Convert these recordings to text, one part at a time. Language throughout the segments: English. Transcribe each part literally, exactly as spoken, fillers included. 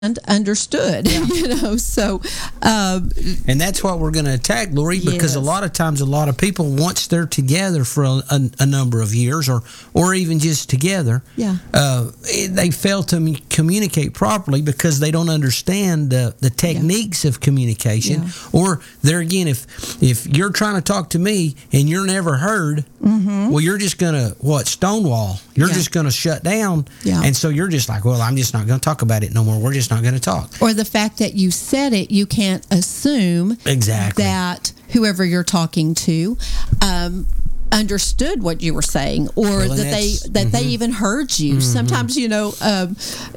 understood, yeah. you know, so um, and that's what we're going to attack, Lori, because yes. a lot of times a lot of people, once they're together for a, a, a number of years or or even just together, yeah. uh, they fail to communicate properly because they don't understand the, the techniques yeah. of communication. Yeah. Or there again, if if you're trying to talk to me and you're never heard, mm-hmm. well, you're just going to, what, stonewall. You're yeah. just going to shut down. Yeah. And so you're just like, well, I'm just not going to talk about it no more. We're just not going to talk. Or the fact that you said it, you can't assume exactly that whoever you're talking to um, understood what you were saying, or well, that they that mm-hmm. they even heard you. Mm-hmm. Sometimes, you know, um,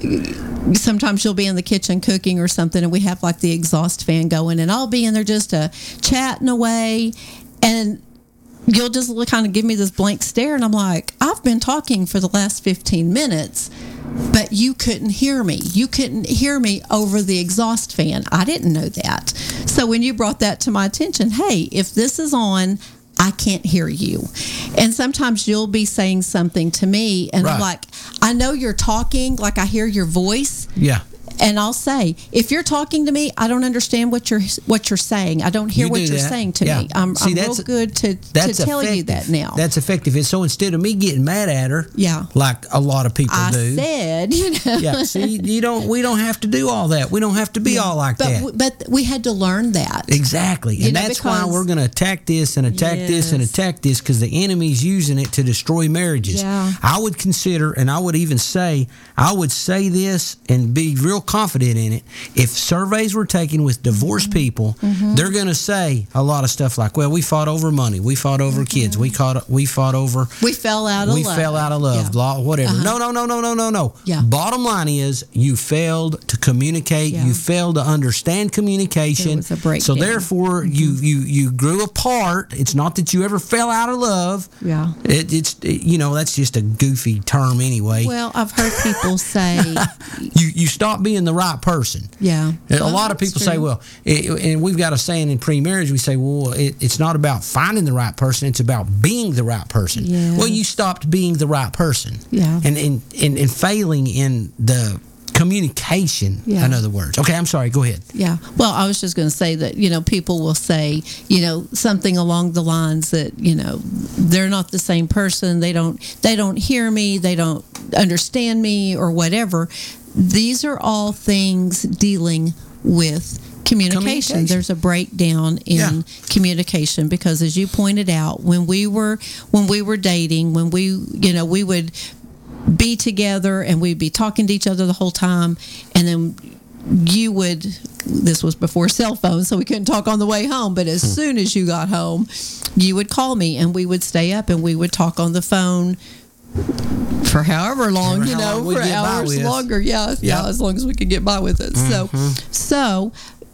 sometimes you'll be in the kitchen cooking or something, and we have like the exhaust fan going, and I'll be in there just uh, chatting away, and you'll just kind of give me this blank stare, and I'm like, I've been talking for the last fifteen minutes, but you couldn't hear me. You couldn't hear me over the exhaust fan. I didn't know that. So when you brought that to my attention, hey, if this is on, I can't hear you. And sometimes you'll be saying something to me, and right. I'm like, I know you're talking, like I hear your voice. Yeah. And I'll say, if you're talking to me, I don't understand what you're what you're saying. I don't hear you what do you're that. saying to yeah. me. I'm, See, I'm that's, real good to, to tell effective. you that now. That's effective. And so instead of me getting mad at her, yeah. like a lot of people I do. I said, you know. Yeah. See, you don't. We don't have to do all that. We don't have to be yeah. all like but, that. But we had to learn that. Exactly. You and know, that's because, why we're going to attack this and attack yes. this and attack this, because the enemy's using it to destroy marriages. Yeah. I would consider, and I would even say, I would say this and be real confident in it. If surveys were taken with divorced mm-hmm. people, mm-hmm. they're going to say a lot of stuff like, well, we fought over money. We fought over mm-hmm. kids. We caught, we fought over... We fell out of we love. We fell out of love, yeah. blah, whatever. Uh-huh. No, no, no, no, no, no, no. Yeah. Bottom line is you failed to communicate. Yeah. You failed to understand communication. There was a breakdown. So therefore, mm-hmm. you, you, you grew apart. It's not that you ever fell out of love. Yeah. It, it's, it, you know, that's just a goofy term anyway. Well, I've heard people say... you, you stop being the right person. Yeah. A well, lot of people say, well, it, and we've got a saying in pre-marriage, we say, well, it, it's not about finding the right person, it's about being the right person. Yes. Well, you stopped being the right person. Yeah. And, and, and, and failing in the communication, yeah. in other words. Okay, I'm sorry, go ahead. Yeah. Well, I was just going to say that, you know, people will say, you know, something along the lines that, you know, they're not the same person, they don't they don't hear me, they don't understand me, or whatever. These are all things dealing with communication. communication. There's a breakdown in yeah. communication, because as you pointed out, when we were when we were dating, when we, you know, we would be together and we'd be talking to each other the whole time, and then you would, this was before cell phones, so we couldn't talk on the way home, but as hmm. soon as you got home, you would call me and we would stay up and we would talk on the phone for however long, However you know, long for hours longer. Yeah, yep. yeah, as long as we could get by with it. Mm-hmm. So, so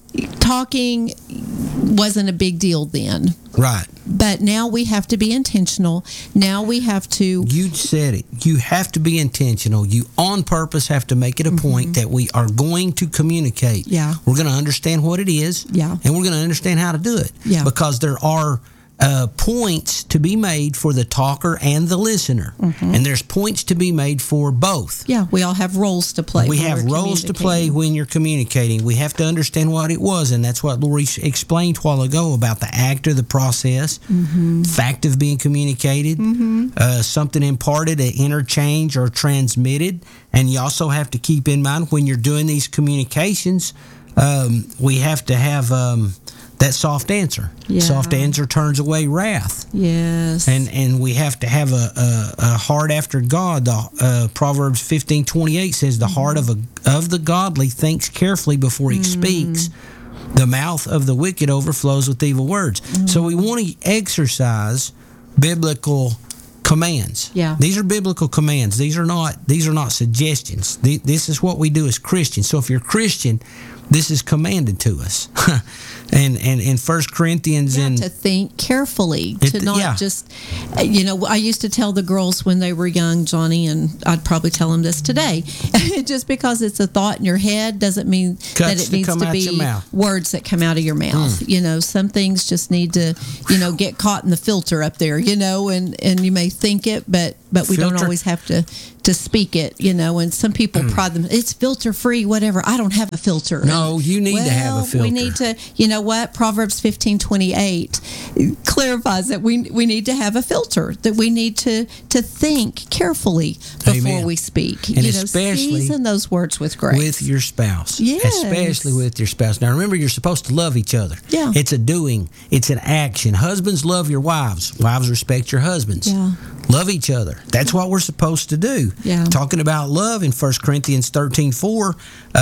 talking wasn't a big deal then. Right. But now we have to be intentional. Now we have to... You said it. You have to be intentional. You on purpose have to make it a mm-hmm. point that we are going to communicate. Yeah. We're going to understand what it is. Yeah. And we're going to understand how to do it. Yeah. Because there are uh, points to be made for the talker and the listener. Mm-hmm. And there's points to be made for both. Yeah, we all have roles to play. We have roles to play when you're communicating. We have to understand what it was, and that's what Lori explained a while ago about the act or the process, mm-hmm. fact of being communicated, mm-hmm. uh, something imparted, an interchange or transmitted. And you also have to keep in mind when you're doing these communications, um, we have to have... Um, that soft answer. Yeah. Soft answer turns away wrath. Yes. And and we have to have a, a, a heart after God. The uh, Proverbs fifteen twenty-eight says, the mm-hmm. heart of a, of the godly thinks carefully before he mm-hmm. speaks. The mouth of the wicked overflows with evil words. Mm-hmm. So we want to exercise biblical commands. Yeah. These are biblical commands. These are not these are not suggestions. This is what we do as Christians. So if you're a Christian, this is commanded to us. And and in First Corinthians, yeah, and to think carefully, it, to not yeah. just, you know, I used to tell the girls when they were young, Johnny, and I'd probably tell them this today. Just because it's a thought in your head doesn't mean Cuts that it to needs come to out your be mouth. words that come out of your mouth. Mm. You know, some things just need to, you know, get caught in the filter up there. You know, and and you may think it, but but we don't Filter- always have to to speak it, you know. And some people pride them, it's filter free, whatever. I don't have a filter. No, you need to have a Well, filter. We need to, you know what? Proverbs fifteen twenty eight clarifies that we we need to have a filter. That we need to to think carefully before Amen. we speak. And you know, especially season those words with grace. with your spouse. Yes. Especially with your spouse. Now remember, you're supposed to love each other. Yeah. It's a doing. It's an action. Husbands, love your wives. Wives, respect your husbands. Yeah. Love each other. That's what we're supposed to do. Yeah. Talking about love in First Corinthians thirteen four.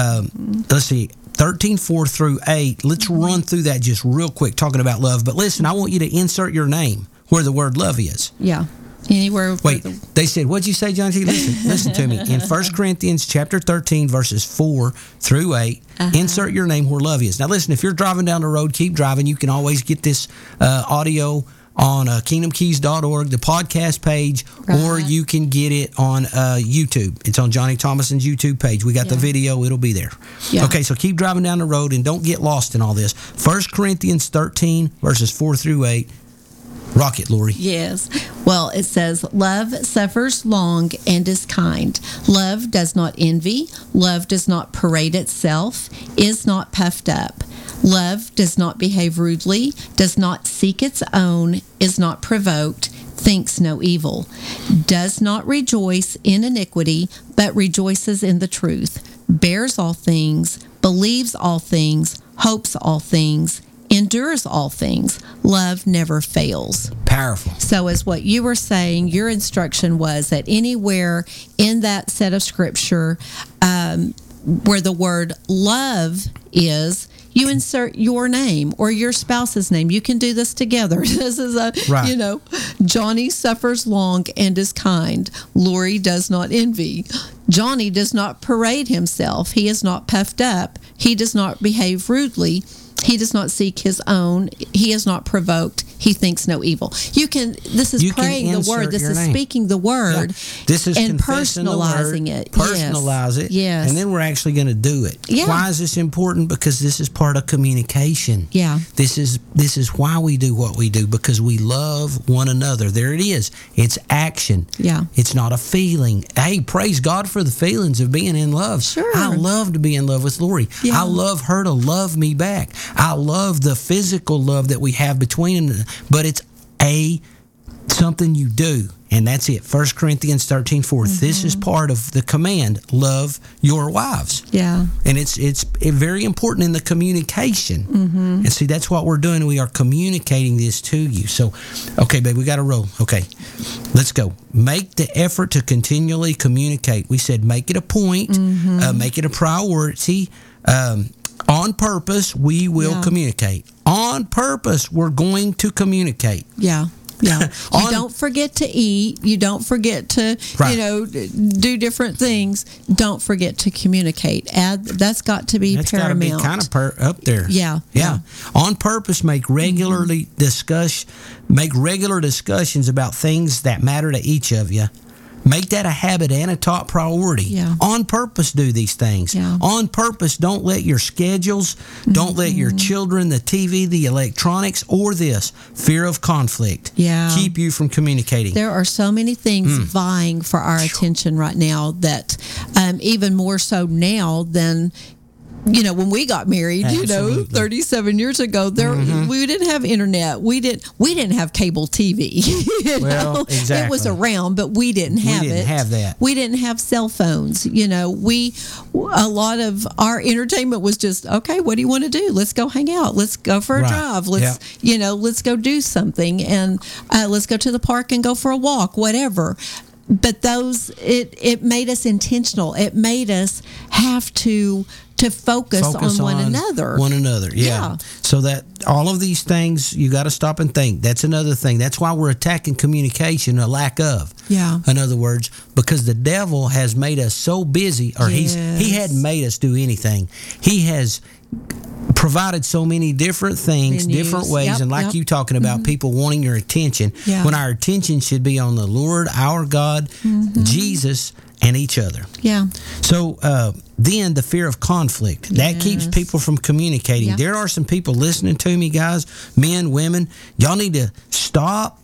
Um, let's see. thirteen four through eight. Let's run through that just real quick, talking about love. But listen, I want you to insert your name where the word love is. Yeah. Anywhere. Wait, the, they said, what'd you say, John T? Listen, listen to me. In First Corinthians chapter thirteen, verses four through eight, Uh-huh. insert your name where love is. Now, listen, if you're driving down the road, keep driving. You can always get this uh, audio on uh, kingdom keys dot org, the podcast page, or Right. you can get it on uh, YouTube. It's on Johnny Thomason's YouTube page. We got the Yeah. video. It'll be there. Yeah. Okay, so keep driving down the road and don't get lost in all this. First Corinthians thirteen, verses four through eight. Rock it, Lori. Yes. Well, it says, love suffers long and is kind. Love does not envy. Love does not parade itself, is not puffed up. Love does not behave rudely, does not seek its own, is not provoked, thinks no evil, does not rejoice in iniquity, but rejoices in the truth, bears all things, believes all things, hopes all things, endures all things. Love never fails. Powerful. So, as what you were saying, your instruction was that anywhere in that set of scripture um, where the word love is, you insert your name or your spouse's name. You can do this together. This is a, Right. you know, Johnny suffers long and is kind. Lori does not envy. Johnny does not parade himself. He is not puffed up. He does not behave rudely. He does not seek his own. He is not provoked. He thinks no evil. You can. This is You can praying the insert word. This your is name. speaking the word. Yeah. This is and confessing the word, personalizing it. personalize yes. it, Yes. and then we're actually going to do it. Yeah. Why is this important? Because this is part of communication. Yeah. This is this is why we do what we do, because we love one another. There it is. It's action. Yeah. It's not a feeling. Hey, praise God for the feelings of being in love. Sure. I love to be in love with Lori. Yeah. I love her to love me back. I love the physical love that we have between them, but it's a something you do, and that's it. First Corinthians thirteen four. Mm-hmm. This is part of the command: love your wives. Yeah. And it's it's very important in the communication. Mm-hmm. And see, that's what we're doing. We are communicating this to you. So, okay, babe, we got to roll. Okay, let's go. Make the effort to continually communicate. We said make it a point, Mm-hmm. uh, make it a priority. Um, on purpose, we will Yeah. communicate. On purpose, we're going to communicate. Yeah. Yeah. You On- don't forget to eat. You don't forget to, Right. you know, d- do different things. Don't forget to communicate. Add that's got to be That's got to be paramount. kind of per- up there. Yeah, yeah. On purpose, make regularly discuss, make regular discussions about things that matter to each of you. Make that a habit and a top priority. Yeah. On purpose, do these things. Yeah. On purpose, don't let your schedules, don't let your children, the T V, the electronics, or this fear of conflict Yeah. keep you from communicating. There are so many things Hmm. vying for our attention right now that um, even more so now than you know when we got married, you know, Absolutely. Mm-hmm. thirty-seven years ago, there we didn't have internet. We didn't we didn't have cable T V. you Well, know? It was exactly. around, but we didn't have didn't it. have that. We didn't have cell phones. You know, we a lot of our entertainment was just okay. What do you want to do? Let's go hang out. Let's go for a Right. drive. Let's Yeah. you know, let's go do something, and uh, let's go to the park and go for a walk. Whatever. But those it it made us intentional. It made us have to to focus, Focus on one on another. One another, yeah. Yeah. So that all of these things, you got to stop and think. That's another thing. That's why we're attacking communication, a lack of. Yeah. In other words, because the devil has made us so busy, or he's he Yes. hadn't made us do anything. He has provided so many different things, Venues. different ways, Yep, and like yep. you talking about people wanting your attention, Yeah. when our attention should be on the Lord, our God, Mm-hmm. Jesus, and each other. Yeah. So uh, then the fear of conflict, that keeps Yes. people from communicating. Yeah. There are some people listening to me, guys, men, women. Y'all need to stop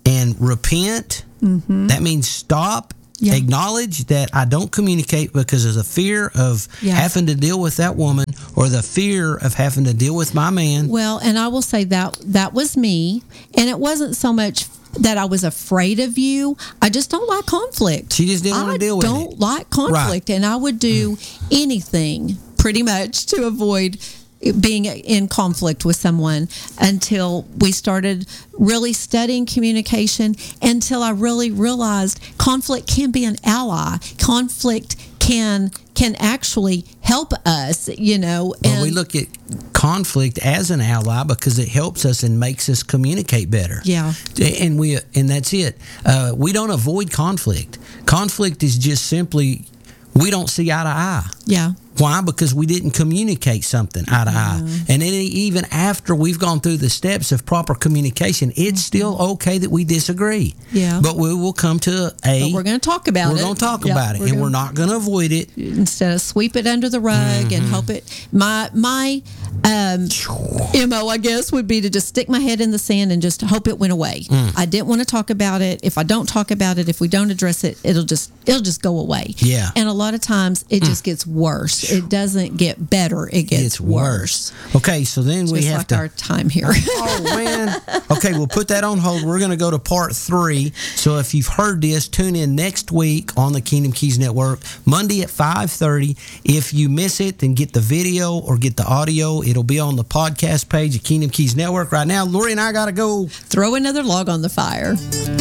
and repent. Mm-hmm. That means stop. Yeah. Acknowledge that I don't communicate because of the fear of yeah. having to deal with that woman or the fear of having to deal with my man. Well, and I will say that that was me. And it wasn't so much that I was afraid of you. I just don't like conflict. She just didn't want to deal with it. I don't like conflict. Right. And I would do mm. anything pretty much to avoid being in conflict with someone until we started really studying communication, until I really realized conflict can be an ally. Conflict can can actually help us, you know. And well, we look at conflict as an ally because it helps us and makes us communicate better. Yeah. And we and that's it. Uh, we don't avoid conflict. Conflict is just simply we don't see eye to eye. Yeah. Why? Because we didn't communicate something eye to eye. And then even after we've gone through the steps of proper communication, it's mm-hmm. still okay that we disagree. Yeah. But we will come to a... But we're going to talk about we're it. We're going to talk yeah, about it. We're and gonna, we're not going to avoid it. Instead of sweep it under the rug mm-hmm. and hope it... My, my um, M O, I guess, would be to just stick my head in the sand and just hope it went away. Mm. I didn't want to talk about it. If I don't talk about it, if we don't address it, it'll just it'll just go away. Yeah. And a lot of times, it mm. just gets worse. It doesn't get better. It gets it's worse. worse. Okay, so then we just have like to... our time here. Oh, man. Okay, we'll put that on hold. We're going to go to part three. So if you've heard this, tune in next week on the Kingdom Keys Network, Monday at five thirty. If you miss it, then get the video or get the audio. It'll be on the podcast page of Kingdom Keys Network. Right now, Lori and I got to go. Throw another log on the fire.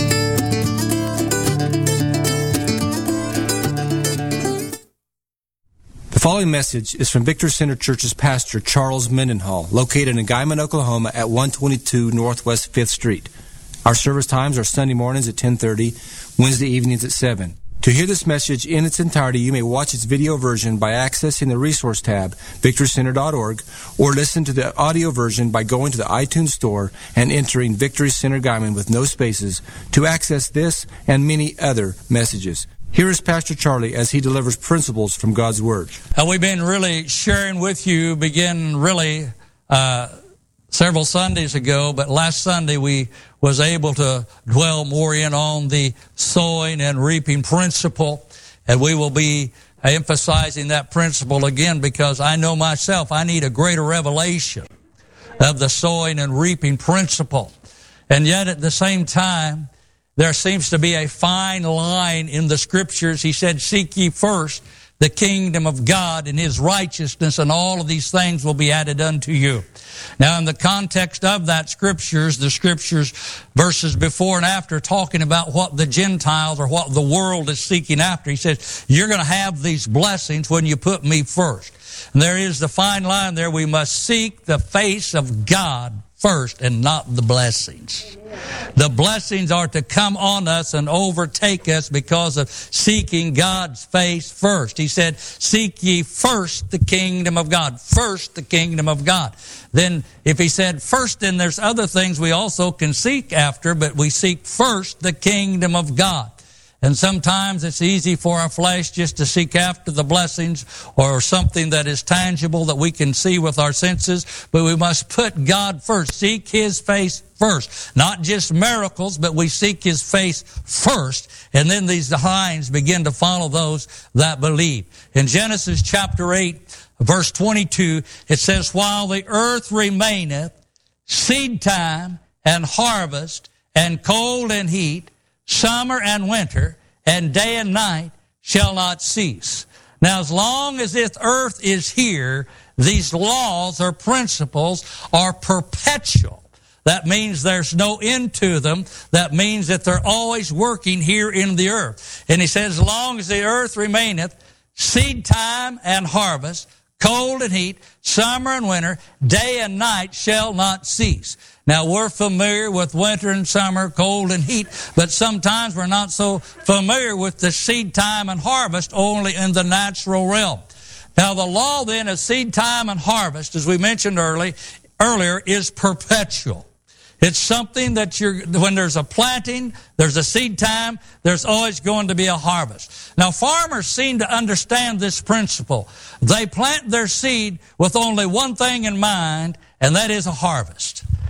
The following message is from Victory Center Church's pastor, Charles Mendenhall, located in Guyman, Oklahoma at one twenty-two Northwest fifth Street. Our service times are Sunday mornings at ten thirty, Wednesday evenings at seven. To hear this message in its entirety, you may watch its video version by accessing the resource tab, victory center dot org, or listen to the audio version by going to the iTunes Store and entering Victory Center Guyman with no spaces to access this and many other messages. Here is Pastor Charlie as he delivers principles from God's Word. Uh, we've been really sharing with you, begin really uh, several Sundays ago, but last Sunday we was able to dwell more in on the sowing and reaping principle, and we will be emphasizing that principle again because I know myself I need a greater revelation of the sowing and reaping principle. And yet at the same time, there seems to be a fine line in the Scriptures. He said, seek ye first the kingdom of God and His righteousness, and all of these things will be added unto you. Now, in the context of that Scriptures, the Scriptures, verses before and after, talking about what the Gentiles or what the world is seeking after, he says, you're going to have these blessings when you put me first. And there is the fine line there. We must seek the face of God first and not the blessings. The blessings are to come on us and overtake us because of seeking God's face first. He said, seek ye first the kingdom of God. First the kingdom of God. Then if he said first, then there's other things we also can seek after, but we seek first the kingdom of God. And sometimes it's easy for our flesh just to seek after the blessings or something that is tangible that we can see with our senses. But we must put God first. Seek His face first. Not just miracles, but we seek His face first. And then these signs begin to follow those that believe. In Genesis chapter eight, verse twenty-two, it says, while the earth remaineth, seed time and harvest and cold and heat, summer and winter, and day and night shall not cease. Now, as long as this earth is here, these laws or principles are perpetual. That means there's no end to them. That means that they're always working here in the earth. And he says, as long as the earth remaineth, seed time and harvest, cold and heat, summer and winter, day and night shall not cease. Now, we're familiar with winter and summer, cold and heat, but sometimes we're not so familiar with the seed time and harvest only in the natural realm. Now, the law then of seed time and harvest, as we mentioned early, earlier, is perpetual. It's something that you're, when there's a planting, there's a seed time, there's always going to be a harvest. Now, farmers seem to understand this principle. They plant their seed with only one thing in mind, and that is a harvest.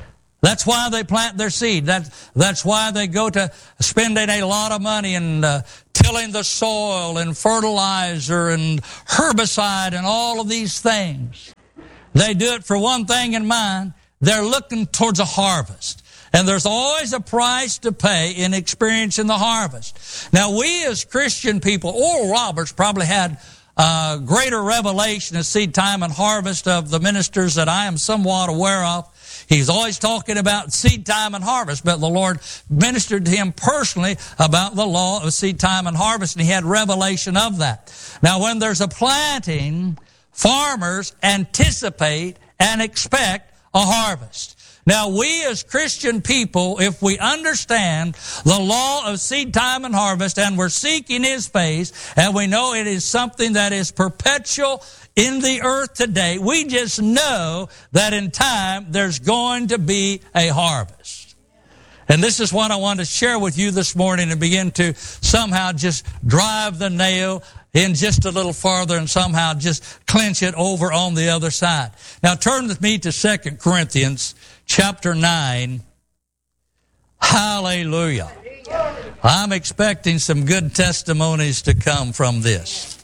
That's why they plant their seed. That, that's why they go to spending a lot of money in uh, tilling the soil and fertilizer and herbicide and all of these things. They do it for one thing in mind. They're looking towards a harvest. And there's always a price to pay in experiencing the harvest. Now, we as Christian people, Oral Roberts probably had a greater revelation of seed time and harvest of the ministers that I am somewhat aware of. He's always talking about seed time and harvest, but the Lord ministered to him personally about the law of seed time and harvest, and he had revelation of that. Now, when there's a planting, farmers anticipate and expect a harvest. Now, we as Christian people, if we understand the law of seed time and harvest, and we're seeking His face, and we know it is something that is perpetual in the earth today, we just know that in time there's going to be a harvest. And this is what I want to share with you this morning and begin to somehow just drive the nail in just a little farther and somehow just clinch it over on the other side. Now turn with me to Second Corinthians chapter nine. Hallelujah. I'm expecting some good testimonies to come from this.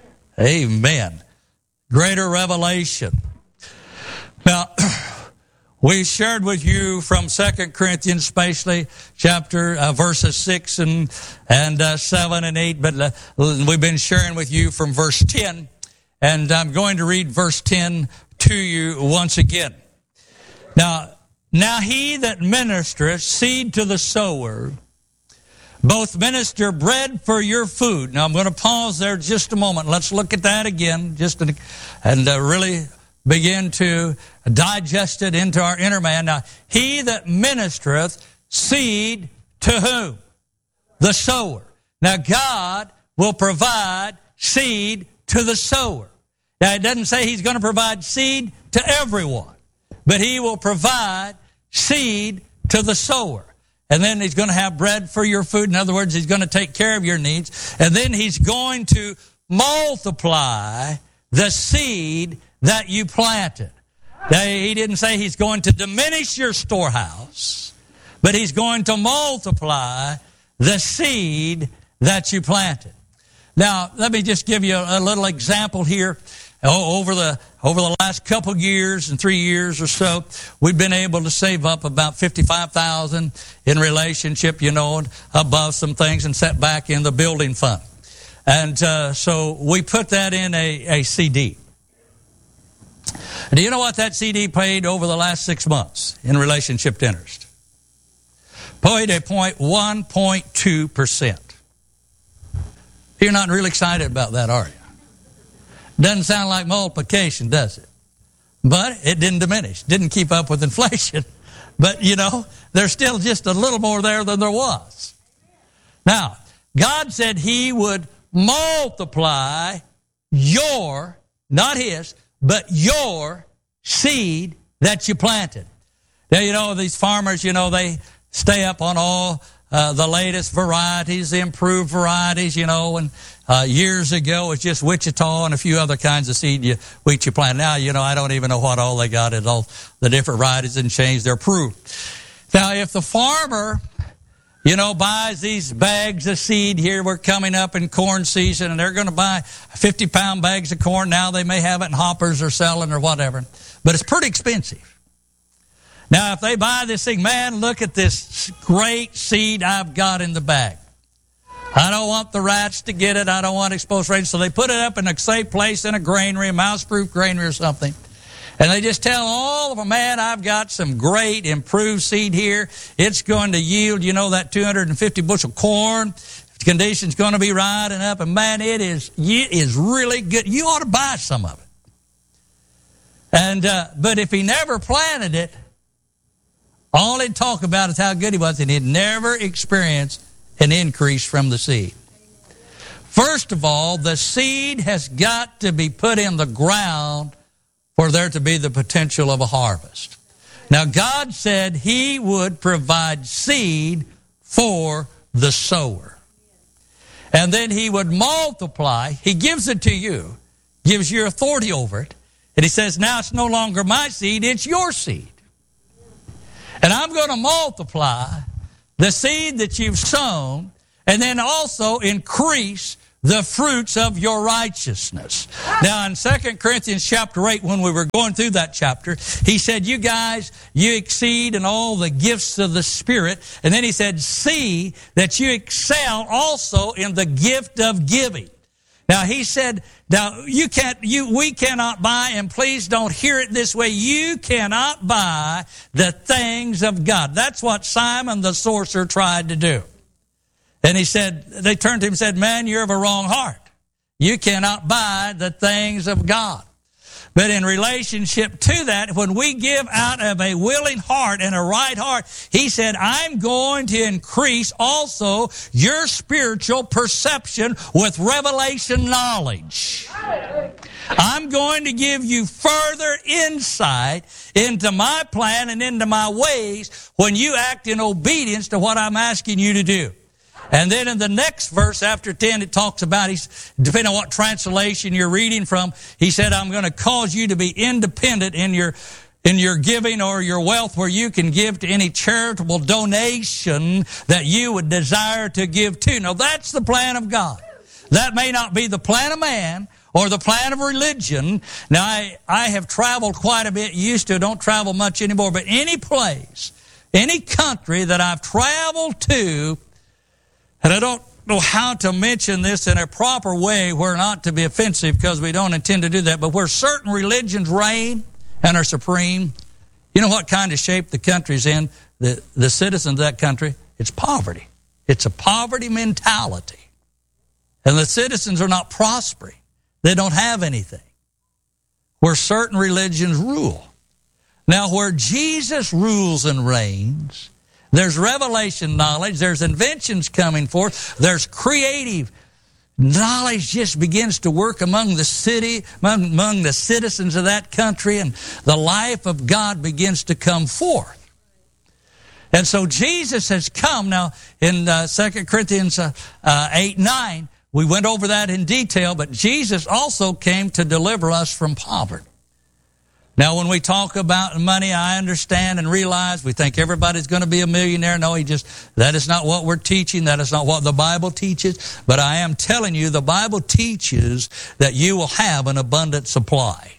Amen. Greater revelation. Now, we shared with you from Second Corinthians, especially chapter uh, verses six and and uh, seven and eight, but uh, we've been sharing with you from verse ten, and I'm going to read verse ten to you once again. Now, now he that ministereth seed to the sower, both minister bread for your food. Now, I'm going to pause there just a moment. Let's look at that again, just in, and uh, really begin to digest it into our inner man. Now, he that ministereth seed to whom? The sower. Now, God will provide seed to the sower. Now, it doesn't say He's going to provide seed to everyone, but He will provide seed to the sower. And then He's going to have bread for your food. In other words, He's going to take care of your needs. And then He's going to multiply the seed that you planted. Now, He didn't say He's going to diminish your storehouse, but He's going to multiply the seed that you planted. Now, let me just give you a, a little example here. Over the over the last couple years and three years or so, we've been able to save up about fifty-five thousand dollars in relationship, you know, above some things and set back in the building fund. And uh, so we put that in a, a C D. Do you know what that C D paid over the last six months in relationship to interest? Paid a point one point two percent. You're not really excited about that, are you? Doesn't sound like multiplication, does it? But it didn't diminish, didn't keep up with inflation. But, you know, there's still just a little more there than there was. Now, God said He would multiply your, not His, but your seed that you planted. Now, you know, these farmers, you know, they stay up on all uh, the latest varieties, the improved varieties, you know, and uh, years ago it was just Wichita and a few other kinds of seed you, wheat you plant. Now, you know, I don't even know what all they got is all the different varieties and changed. They're approved. Now, if the farmer, you know, buys these bags of seed here, we're coming up in corn season, and they're going to buy fifty pound bags of corn. Now they may have it in hoppers or selling or whatever, but it's pretty expensive. Now, if they buy this thing, man, look at this great seed I've got in the bag. I don't want the rats to get it. I don't want exposed rain. So they put it up in a safe place in a granary, a mouse-proof granary or something. And they just tell all of them, man, I've got some great improved seed here. It's going to yield, you know, that two hundred fifty bushel corn. The condition's going to be right and up. And, man, it is, it is really good. You ought to buy some of it. And uh, but if he never planted it, all he'd talk about is how good he was, and he'd never experienced an increase from the seed. First of all, the seed has got to be put in the ground for there to be the potential of a harvest. Now, God said He would provide seed for the sower. And then He would multiply. He gives it to you, gives you authority over it. And He says, now it's no longer my seed, it's your seed. And I'm going to multiply the seed that you've sown, and then also increase the fruits of your righteousness. Now in Second Corinthians chapter eight, when we were going through that chapter, he said, you guys, you exceed in all the gifts of the Spirit. And then he said, see that you excel also in the gift of giving. Now he said, now you can't, you, we cannot buy, and please don't hear it this way, you cannot buy the things of God. That's what Simon the sorcerer tried to do. And he said, they turned to him and said, man, you're of a wrong heart. You cannot buy the things of God. But in relationship to that, when we give out of a willing heart and a right heart, he said, I'm going to increase also your spiritual perception with revelation knowledge. I'm going to give you further insight into my plan and into my ways when you act in obedience to what I'm asking you to do. And then in the next verse after ten, it talks about, he's, depending on what translation you're reading from, he said, I'm going to cause you to be independent in your in your giving or your wealth, where you can give to any charitable donation that you would desire to give to. Now that's the plan of God. That may not be the plan of man or the plan of religion. Now I, I have traveled quite a bit, used to, don't travel much anymore, but any place, any country that I've traveled to, and I don't know how to mention this in a proper way where not to be offensive, because we don't intend to do that, but where certain religions reign and are supreme, you know what kind of shape the country's in, the, the citizens of that country? It's poverty. It's a poverty mentality. And the citizens are not prospering. They don't have anything. Where certain religions rule. Now, where Jesus rules and reigns, there's revelation knowledge, there's inventions coming forth, there's creative knowledge just begins to work among the city, among, among the citizens of that country, and the life of God begins to come forth. And so Jesus has come. Now in uh, Second Corinthians uh, uh, eight, nine, we went over that in detail, but Jesus also came to deliver us from poverty. Now, when we talk about money, I understand and realize we think everybody's going to be a millionaire. No, he just, that is not what we're teaching. That is not what the Bible teaches. But I am telling you, the Bible teaches that you will have an abundant supply.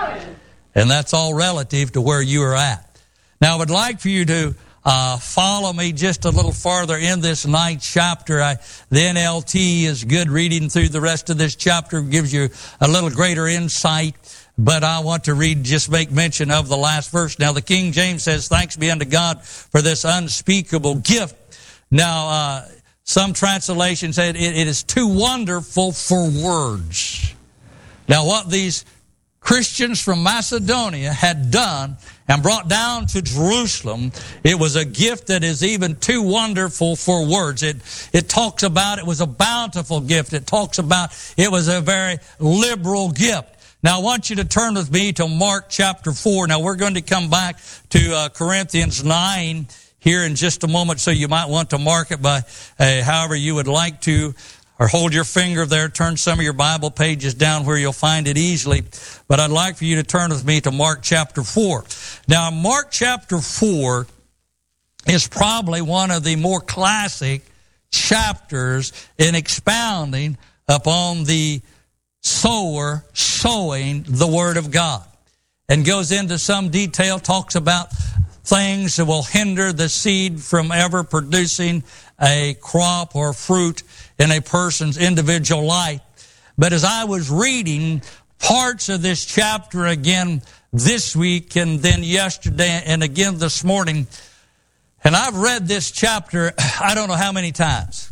And that's all relative to where you are at. Now, I would like for you to uh, follow me just a little farther in this ninth chapter. I, the N L T is good. Reading through the rest of this chapter gives you a little greater insight. But I want to read, just make mention of the last verse. Now, the King James says, thanks be unto God for this unspeakable gift. Now, uh, some translations say it, it is too wonderful for words. Now, what these Christians from Macedonia had done and brought down to Jerusalem, it was a gift that is even too wonderful for words. It, it talks about it was a bountiful gift. It talks about it was a very liberal gift. Now, I want you to turn with me to Mark chapter four. Now, we're going to come back to uh, Corinthians nine here in just a moment, so you might want to mark it by uh, however you would like to, or hold your finger there, turn some of your Bible pages down where you'll find it easily. But I'd like for you to turn with me to Mark chapter four. Now, Mark chapter four is probably one of the more classic chapters in expounding upon the sower sowing the Word of God, and goes into some detail, talks about things that will hinder the seed from ever producing a crop or fruit in a person's individual life. But as I was reading parts of this chapter again this week and then yesterday and again this morning, and I've read this chapter I don't know how many times,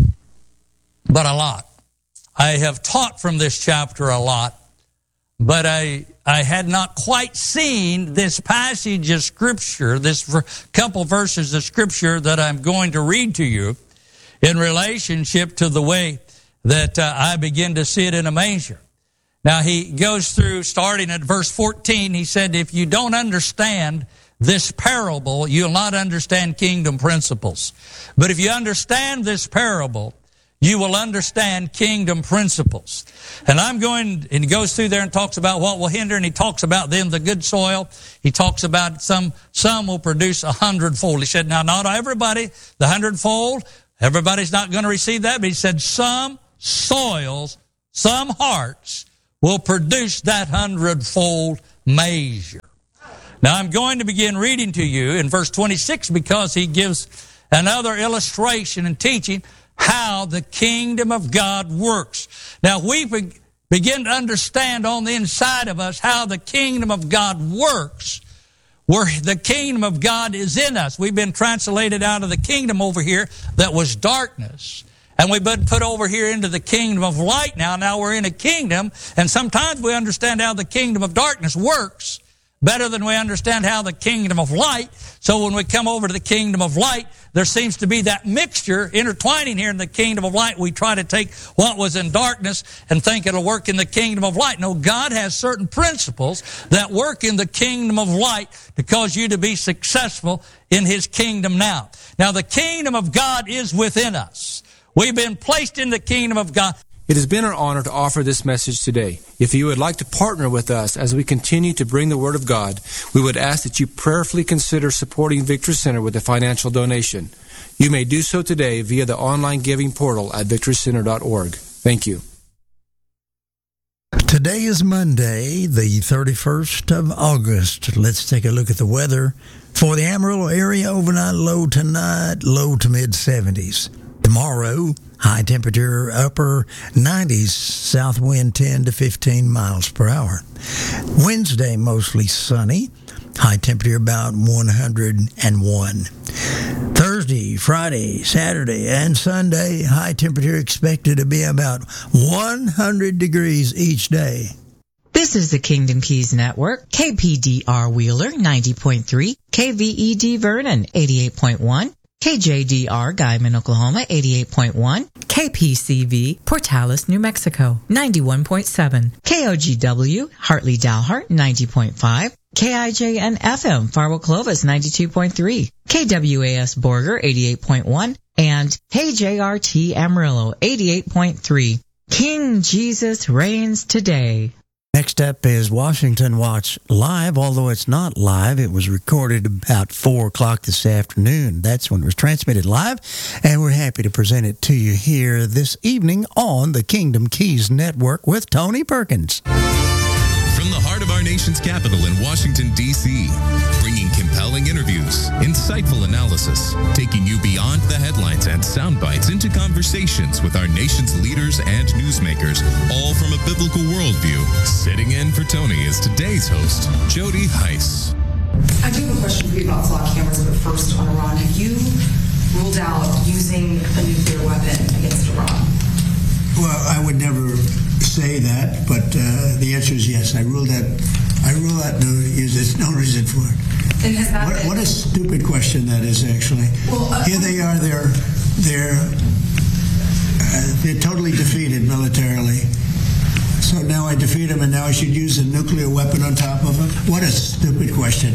but a lot. I have taught from this chapter a lot, but I I had not quite seen this passage of Scripture, this couple verses of Scripture that I'm going to read to you in relationship to the way that uh, I begin to see it in a measure. Now, he goes through, starting at verse fourteen, he said, if you don't understand this parable, you'll not understand kingdom principles. But if you understand this parable, you will understand kingdom principles. And I'm going, and he goes through there and talks about what will hinder, and he talks about then the good soil. He talks about some, some will produce a hundredfold. He said, now not everybody, the hundredfold, everybody's not going to receive that, but he said some soils, some hearts will produce that hundredfold measure. Now I'm going to begin reading to you in verse twenty-six because he gives another illustration and teaching how the kingdom of God works. Now we be- begin to understand on the inside of us how the kingdom of God works, where the kingdom of God is in us. We've been translated out of the kingdom over here that was darkness, and we've been put over here into the kingdom of light now. Now we're in a kingdom, and sometimes we understand how the kingdom of darkness works better than we understand how the kingdom of light. So when we come over to the kingdom of light, there seems to be that mixture intertwining here in the kingdom of light. We try to take what was in darkness and think it'll work in the kingdom of light. No, God has certain principles that work in the kingdom of light to cause you to be successful in His kingdom now. Now the kingdom of God is within us. We've been placed in the kingdom of God. It has been our honor to offer this message today. If you would like to partner with us as we continue to bring the Word of God, we would ask that you prayerfully consider supporting Victory Center with a financial donation. You may do so today via the online giving portal at victory center dot org. Thank you. Today is Monday, the thirty-first of August. Let's take a look at the weather. For the Amarillo area, overnight low tonight, low to mid seventies. Tomorrow, high temperature upper nineties, south wind ten to fifteen miles per hour. Wednesday, mostly sunny, high temperature about one hundred one. Thursday, Friday, Saturday, and Sunday, high temperature expected to be about one hundred degrees each day. This is the Kingdom Keys Network, K P D R Wheeler ninety point three, K V E D Vernon eighty-eight point one, K J D R Guyman, Oklahoma eighty-eight point one, K P C V Portales, New Mexico ninety-one point seven, K O G W Hartley Dalhart ninety point five, K I J N F M Farwell Clovis ninety-two point three, K W A S Borger eighty-eight point one, and K J R T Amarillo eighty-eight point three. King Jesus reigns today. Next up is Washington Watch Live, although it's not live. It was recorded about four o'clock this afternoon. That's when it was transmitted live, and we're happy to present it to you here this evening on the Kingdom Keys Network with Tony Perkins. From the heart of our nation's capital in Washington, D C, bringing compelling interviews, insightful analysis, taking you beyond the headlines and sound bites into conversations with our nation's leaders and newsmakers, all from a biblical worldview. Sitting in for Tony is today's host, Jody Heiss. I do have a question for you about clock cameras, but first on Iran. Have you ruled out using a nuclear weapon against Iran? Well, I would never say that, but uh, the answer is yes. I rule that. I rule out no use. There's no reason for it. And has that what, been... what a stupid question that is. Actually, well, uh, here they are. They're they're uh, they're totally defeated militarily. So now I defeat them, and now I should use a nuclear weapon on top of them. What a stupid question.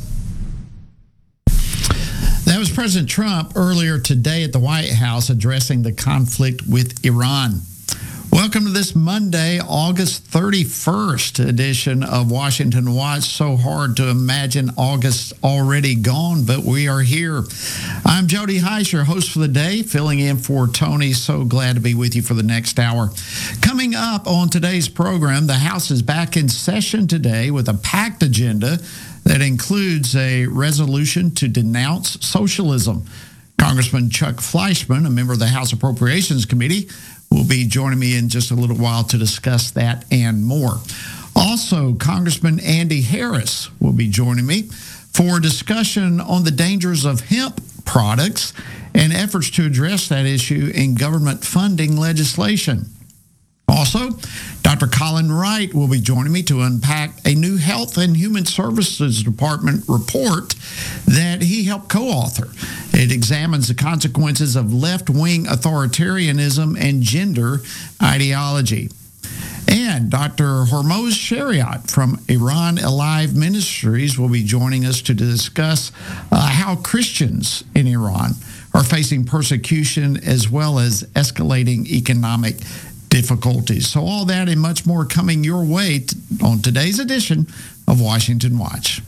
That was President Trump earlier today at the White House addressing the conflict with Iran. Welcome to this Monday, August thirty-first edition of Washington Watch. So hard to imagine August already gone, but we are here. I'm Jody Heiss, your host for the day, filling in for Tony. So glad to be with you for the next hour. Coming up on today's program, the House is back in session today with a packed agenda that includes a resolution to denounce socialism. Congressman Chuck Fleischmann, a member of the House Appropriations Committee, will be joining me in just a little while to discuss that and more. Also, Congressman Andy Harris will be joining me for a discussion on the dangers of hemp products and efforts to address that issue in government funding legislation. Also, Doctor Colin Wright will be joining me to unpack a new Health and Human Services Department report that he helped co-author. It examines the consequences of left-wing authoritarianism and gender ideology. And And Doctor Hormoz Shariat from Iran Alive Ministries will be joining us to discuss uh, how Christians in Iran are facing persecution as well as escalating economic difficulties. So all that and much more coming your way t- on today's edition of Washington Watch.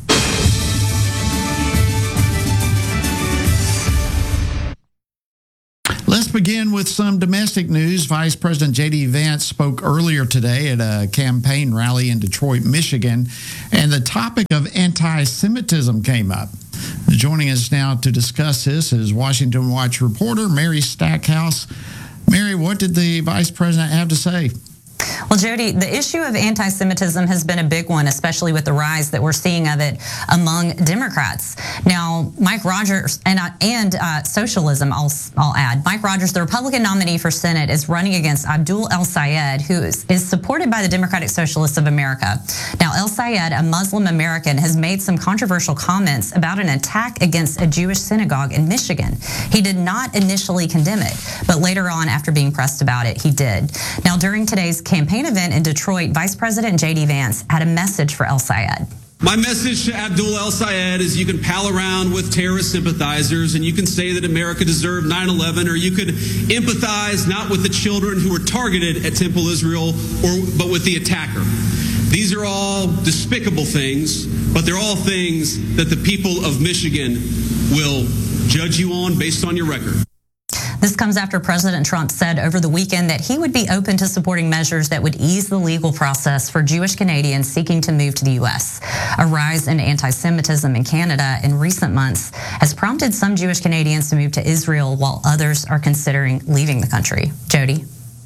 Let's begin with some domestic news. Vice President J D Vance spoke earlier today at a campaign rally in Detroit, Michigan, and the topic of anti-Semitism came up. Joining us now to discuss this is Washington Watch reporter Mary Stackhouse. Mary, what did the Vice President have to say? Well, Jody, the issue of anti-Semitism has been a big one, especially with the rise that we're seeing of it among Democrats. Now, Mike Rogers, and uh, and uh, socialism, I'll, I'll add. Mike Rogers, the Republican nominee for Senate, is running against Abdul El-Sayed, who is, is supported by the Democratic Socialists of America. Now, El-Sayed, a Muslim American, has made some controversial comments about an attack against a Jewish synagogue in Michigan. He did not initially condemn it, but later on, after being pressed about it, he did. Now, during today's campaign event in Detroit, Vice President J D Vance had a message for El-Sayed. My message to Abdul El-Sayed is you can pal around with terrorist sympathizers and you can say that America deserved nine eleven, or you could empathize not with the children who were targeted at Temple Israel, or but with the attacker. These are all despicable things, but they're all things that the people of Michigan will judge you on based on your record. This comes after President Trump said over the weekend that he would be open to supporting measures that would ease the legal process for Jewish Canadians seeking to move to the U S. A rise in anti-Semitism in Canada in recent months has prompted some Jewish Canadians to move to Israel, while others are considering leaving the country. Jody?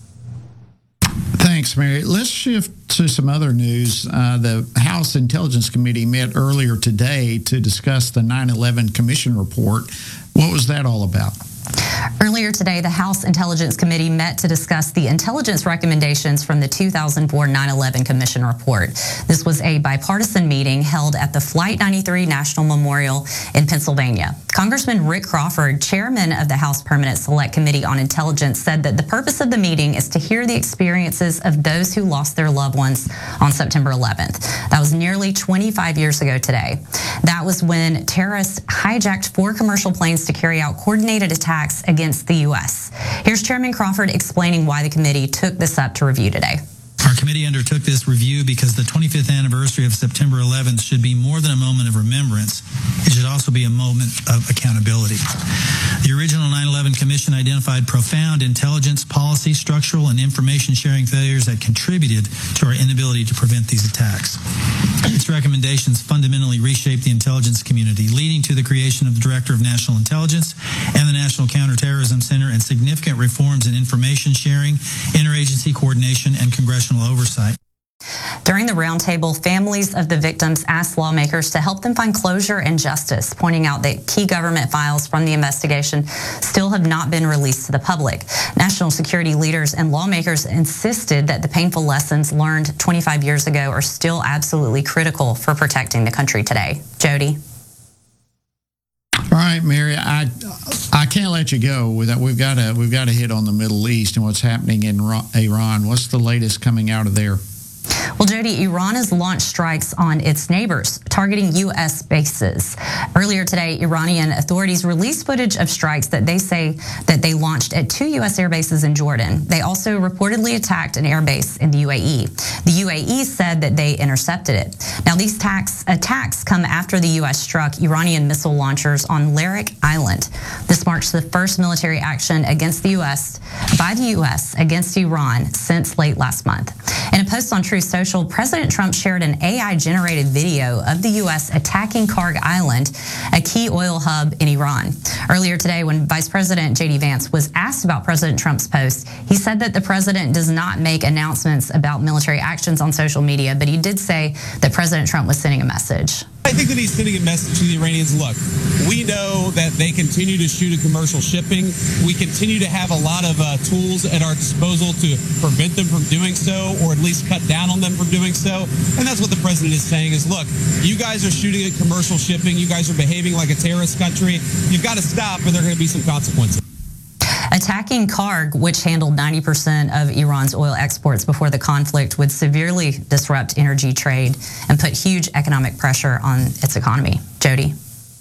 Thanks, Mary. Let's shift to some other news. Uh, the House Intelligence Committee met earlier today to discuss the nine eleven Commission report. What was that all about? Earlier today, the House Intelligence Committee met to discuss the intelligence recommendations from the two thousand four nine eleven Commission report. This was a bipartisan meeting held at the Flight ninety-three National Memorial in Pennsylvania. Congressman Rick Crawford, chairman of the House Permanent Select Committee on Intelligence, said that the purpose of the meeting is to hear the experiences of those who lost their loved ones on September eleventh. That was nearly twenty-five years ago today. That was when terrorists hijacked four commercial planes to carry out coordinated attacks against the U S. Here's Chairman Crawford explaining why the committee took this up to review today. Our committee undertook this review because the twenty-fifth anniversary of September eleventh should be more than a moment of remembrance. It should also be a moment of accountability. The original nine eleven Commission identified profound intelligence, policy, structural, and information sharing failures that contributed to our inability to prevent these attacks. Its recommendations fundamentally reshaped the intelligence community, leading to the creation of the Director of National Intelligence and the National Counterterrorism Center, and significant reforms in information sharing, interagency coordination, and congressional oversight. During the roundtable, families of the victims asked lawmakers to help them find closure and justice, pointing out that key government files from the investigation still have not been released to the public. National security leaders and lawmakers insisted that the painful lessons learned twenty-five years ago are still absolutely critical for protecting the country today. Jody? All right, Mary, I I can't let you go without we've got to we've got to hit on the Middle East and what's happening in Iran. What's the latest coming out of there? Well, Jody, Iran has launched strikes on its neighbors, targeting U S bases. Earlier today, Iranian authorities released footage of strikes that they say that they launched at two U S air bases in Jordan. They also reportedly attacked an air base in the U A E. The U A E said that they intercepted it. Now, these tax, attacks come after the U S struck Iranian missile launchers on Larak Island. This marks the first military action against the U S by the U S against Iran since late last month. In a post on Truth Social, President Trump shared an A I-generated video of the U S attacking Karg Island, a key oil hub in Iran. Earlier today, when Vice President J D Vance was asked about President Trump's post, he said that the president does not make announcements about military actions on social media, but he did say that President Trump was sending a message. I think that he's sending a message to the Iranians. Look, we know that they continue to shoot at commercial shipping. We continue to have a lot of uh, tools at our disposal to prevent them from doing so, or at least cut down on them from doing so. And that's what the president is saying is, look, you guys are shooting at commercial shipping. You guys are behaving like a terrorist country. You've got to stop, or there are going to be some consequences. A Attacking Karg, which handled ninety percent of Iran's oil exports before the conflict, would severely disrupt energy trade and put huge economic pressure on its economy. Jody.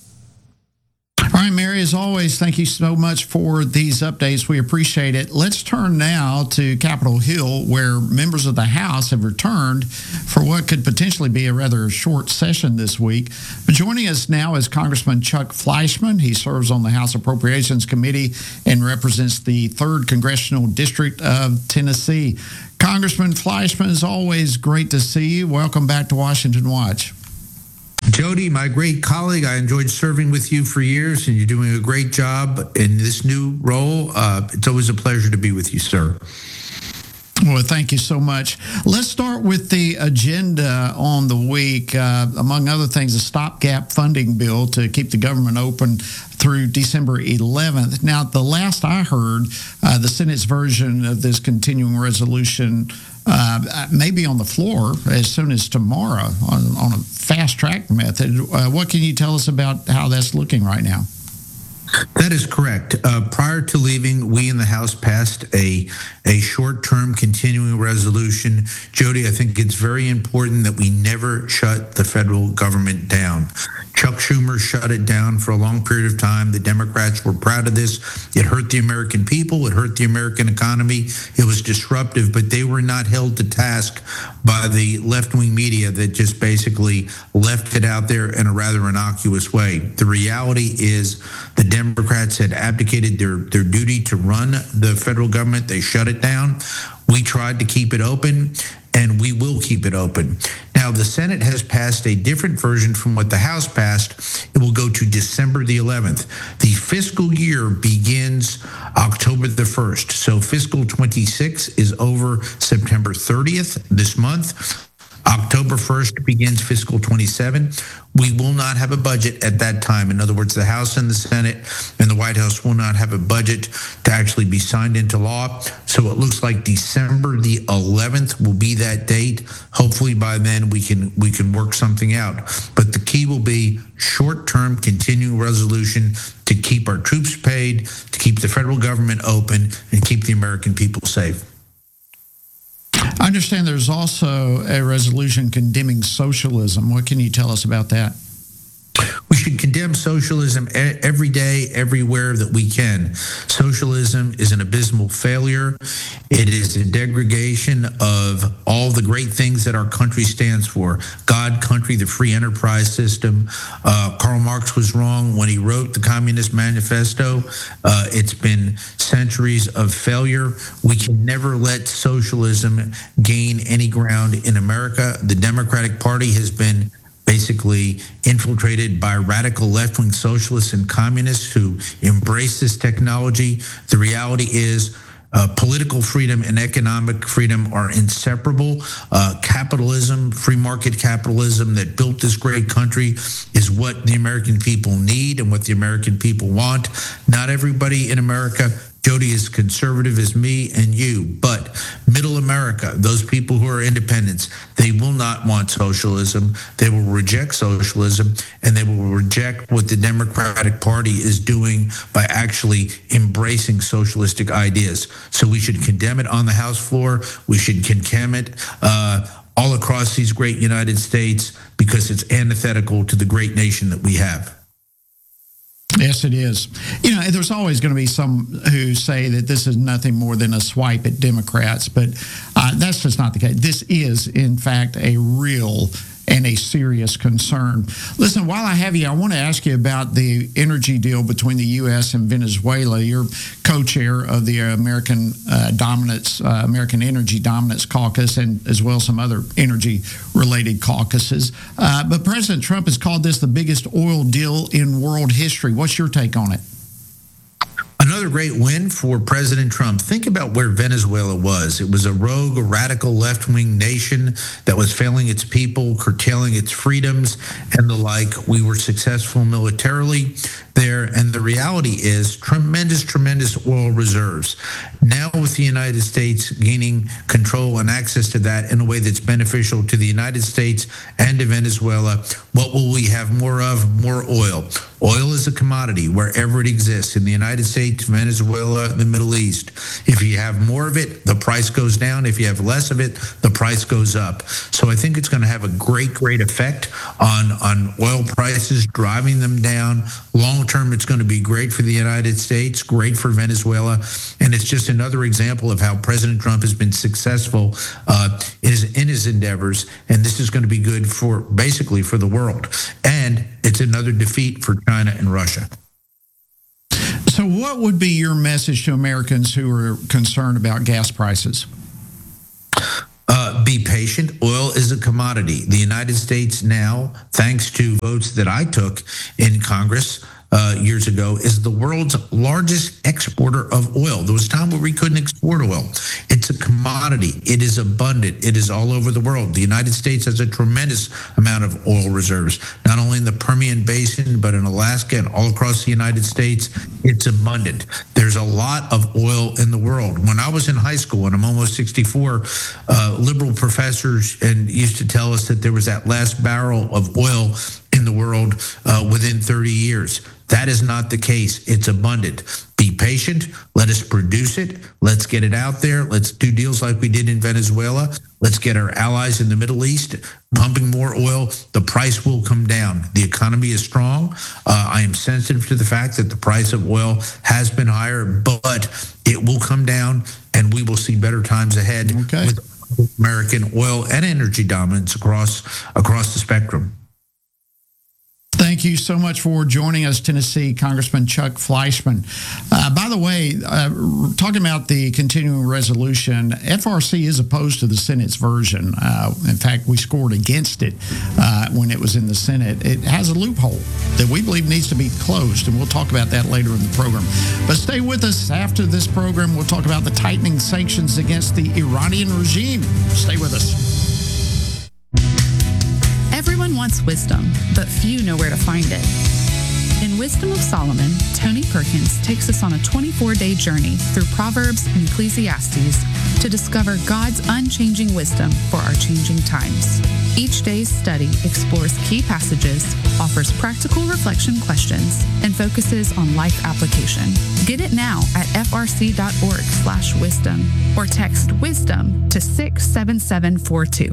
All right, Mary, as always, thank you so much for these updates. We appreciate it. Let's turn now to Capitol Hill, where members of the House have returned for what could potentially be a rather short session this week. But joining us now is Congressman Chuck Fleischmann. He serves on the House Appropriations Committee and represents the third Congressional District of Tennessee. Congressman Fleischmann, it's always great to see you. Welcome back to Washington Watch. Jody, my great colleague, I enjoyed serving with you for years, and you're doing a great job in this new role. Uh, it's always a pleasure to be with you, sir. Well, thank you so much. Let's start with the agenda on the week. Uh, among other things, a stopgap funding bill to keep the government open through December eleventh. Now, the last I heard, uh, the Senate's version of this continuing resolution uh, may be on the floor as soon as tomorrow on, on a fast-track method. Uh, what can you tell us about how that's looking right now? That is correct. Uh, prior to leaving, we in the House passed a a short-term continuing resolution. Jody, I think it's very important that we never shut the federal government down. Chuck Schumer shut it down for a long period of time. The Democrats were proud of this. It hurt the American people. It hurt the American economy. It was disruptive, but they were not held to task by the left-wing media that just basically left it out there in a rather innocuous way. The reality is the Democrats had abdicated their, their duty to run the federal government. They shut it down. We tried to keep it open, and we will keep it open. Now, the Senate has passed a different version from what the House passed. It will go to December the eleventh. The fiscal year begins October the first. So fiscal twenty-six is over September thirtieth this month. October first begins fiscal twenty-seven. We will not have a budget at that time. In other words, the House and the Senate and the White House will not have a budget to actually be signed into law. So it looks like December the eleventh will be that date. Hopefully by then we can we can work something out. But the key will be short-term continuing resolution to keep our troops paid, to keep the federal government open, and keep the American people safe. I understand there's also a resolution condemning socialism. What can you tell us about that? We should condemn socialism every day, everywhere that we can. Socialism is an abysmal failure. It is a degradation of all the great things that our country stands for. God, country, the free enterprise system. Uh, Karl Marx was wrong when he wrote the Communist Manifesto. Uh, it's been centuries of failure. We can never let socialism gain any ground in America. The Democratic Party has been basically infiltrated by radical left-wing socialists and communists who embrace this technology. The reality is uh, political freedom and economic freedom are inseparable. Uh, capitalism, free market capitalism that built this great country is what the American people need and what the American people want. Not everybody in America, Jody, is conservative as me and you, but middle America, those people who are independents, they will not want socialism. They will reject socialism, and they will reject what the Democratic Party is doing by actually embracing socialistic ideas. So we should condemn it on the House floor. We should condemn it uh, all across these great United States because it's antithetical to the great nation that we have. Yes, it is. You know, there's always going to be some who say that this is nothing more than a swipe at Democrats, but uh, that's just not the case. This is, in fact, a real and a serious concern. Listen, while I have you, I want to ask you about the energy deal between the U S and Venezuela. You're co-chair of the American uh, Dominance, uh, American Energy Dominance Caucus, and as well as some other energy-related caucuses. Uh, but President Trump has called this the biggest oil deal in world history. What's your take on it? Another great win for President Trump. Think about where Venezuela was. It was a rogue, a radical left-wing nation that was failing its people, curtailing its freedoms, and the like. We were successful militarily there, and the reality is tremendous, tremendous oil reserves. Now with the United States gaining control and access to that in a way that's beneficial to the United States and to Venezuela, what will we have more of? More oil. Oil is a commodity wherever it exists, in the United States, Venezuela, the Middle East. If you have more of it, the price goes down. If you have less of it, the price goes up. So I think it's going to have a great, great effect on, on oil prices, driving them down. Long term, it's going to be great for the United States, great for Venezuela. And it's just another example of how President Trump has been successful uh, in, his, in his endeavors. And this is going to be good for basically for the world. And it's another defeat for China and Russia. So what would be your message to Americans who are concerned about gas prices? Uh, be patient. Oil is a commodity. The United States now, thanks to votes that I took in Congress uh, years ago, is the world's largest exporter of oil. There was a time where we couldn't export oil. It's a commodity. It is abundant. It is all over the world. The United States has a tremendous amount of oil reserves, not only in the Permian Basin, but in Alaska and all across the United States. It's abundant. There's a lot of oil in the world. When I was in high school, and I'm almost sixty-four, uh, liberal professors and used to tell us that there was that last barrel of oil in the world uh, within thirty years. That is not the case. It's abundant. Be patient. Let us produce it. Let's get it out there. Let's do deals like we did in Venezuela. Let's get our allies in the Middle East pumping more oil. The price will come down. The economy is strong. Uh, I am sensitive to the fact that the price of oil has been higher, but it will come down, and we will see better times ahead okay. with American oil and energy dominance across across the spectrum. Thank you so much for joining us, Tennessee Congressman Chuck Fleischmann. Uh, by the way, uh, talking about the continuing resolution, F R C is opposed to the Senate's version. Uh, in fact, we scored against it uh, when it was in the Senate. It has a loophole that we believe needs to be closed, and we'll talk about that later in the program. But stay with us. After this program, we'll talk about the tightening sanctions against the Iranian regime. Stay with us. Everyone wants wisdom, but few know where to find it. In Wisdom of Solomon, Tony Perkins takes us on a twenty-four day journey through Proverbs and Ecclesiastes to discover God's unchanging wisdom for our changing times. Each day's study explores key passages, offers practical reflection questions, and focuses on life application. Get it now at frc.org slash wisdom or text wisdom to six seven seven four two.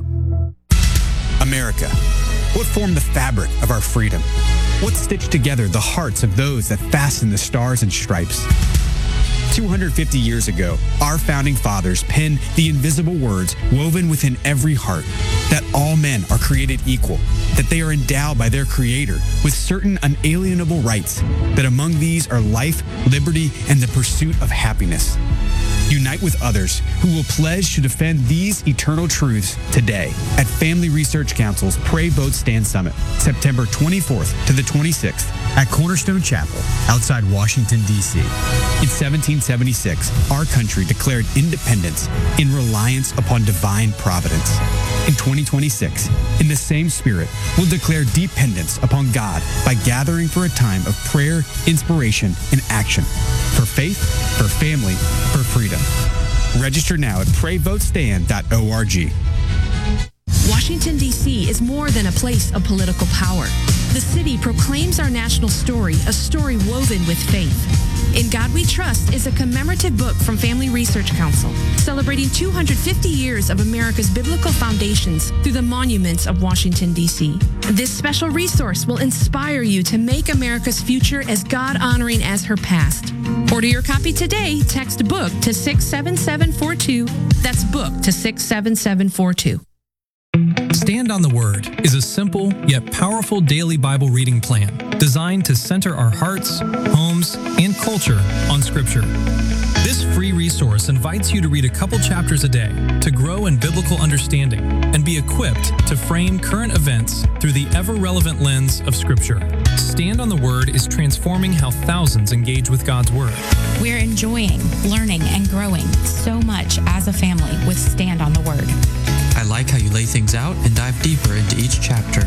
America, what formed the fabric of our freedom? What stitched together the hearts of those that fasten the stars and stripes? two hundred fifty years ago, our founding fathers penned the invisible words woven within every heart, that all men are created equal, that they are endowed by their Creator with certain unalienable rights, that among these are life, liberty, and the pursuit of happiness. Unite with others who will pledge to defend these eternal truths today at Family Research Council's Pray Vote Stand Summit, September twenty-fourth to the twenty-sixth at Cornerstone Chapel outside Washington, D C In seventeen seventy-six, our country declared independence in reliance upon divine providence. In twenty twenty-six, in the same spirit, we'll declare dependence upon God by gathering for a time of prayer, inspiration, and action for faith, for family, for freedom. Register now at pray vote stand dot org. Washington, D C is more than a place of political power. The city proclaims our national story, a story woven with faith. In God We Trust is a commemorative book from Family Research Council, celebrating two hundred fifty years of America's biblical foundations through the monuments of Washington, D C This special resource will inspire you to make America's future as God-honoring as her past. Order your copy today. Text BOOK to six seven seven four two. That's BOOK to six seven seven four two. Stand on the Word is a simple yet powerful daily Bible reading plan designed to center our hearts, homes, and culture on Scripture. This free resource invites you to read a couple chapters a day to grow in biblical understanding and be equipped to frame current events through the ever-relevant lens of Scripture. Stand on the Word is transforming how thousands engage with God's Word. We're enjoying, learning, and growing so much as a family with Stand on the Word. I like how you lay things out and dive deeper into each chapter.